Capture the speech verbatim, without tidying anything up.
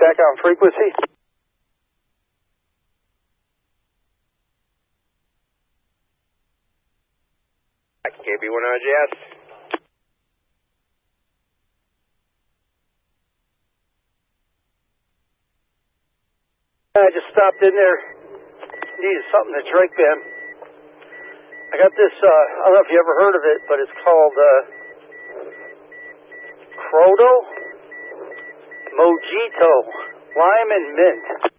back on frequency. K B one hundred, yes. I just stopped in there. Needed something to drink, man. I got this, uh, I don't know if you ever heard of it, but it's called, uh, Crodo Mojito, Lime and Mint.